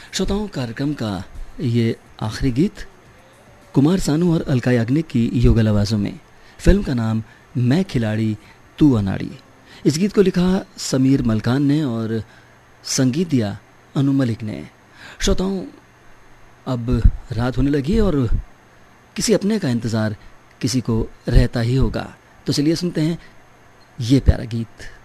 श्रोताओं, कार्यक्रम का ये आखिरी गीत कुमार सानू और अलका याग्निक की युगल आवाज़ों में। फिल्म का नाम मैं खिलाड़ी तू अनाड़ी। इस गीत को लिखा समीर मलकान ने और संगीत दिया अनु मलिक ने। श्रोताओं, अब रात होने लगी है और किसी अपने का इंतज़ार किसी को रहता ही होगा, तो चलिए सुनते हैं ये प्यारा गीत।